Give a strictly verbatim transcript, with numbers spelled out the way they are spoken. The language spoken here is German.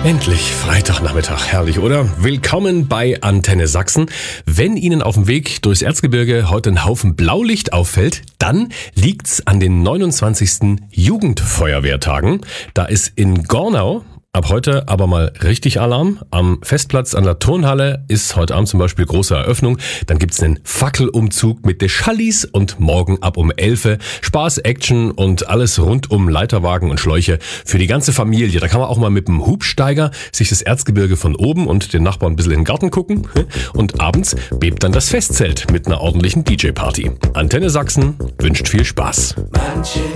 Endlich Freitagnachmittag, herrlich, oder? Willkommen bei Antenne Sachsen. Wenn Ihnen auf dem Weg durchs Erzgebirge heute ein Haufen Blaulicht auffällt, dann liegt's an den neunundzwanzigsten Jugendfeuerwehrtagen. Da ist in Gornau ab heute aber mal richtig Alarm. Am Festplatz an der Turnhalle ist heute Abend zum Beispiel große Eröffnung. Dann gibt's einen Fackelumzug mit den Schallis und morgen ab um elf Spaß, Action und alles rund um Leiterwagen und Schläuche für die ganze Familie. Da kann man auch mal mit dem Hubsteiger sich das Erzgebirge von oben und den Nachbarn ein bisschen in den Garten gucken. Und abends bebt dann das Festzelt mit einer ordentlichen D J-Party. Antenne Sachsen wünscht viel Spaß. Manche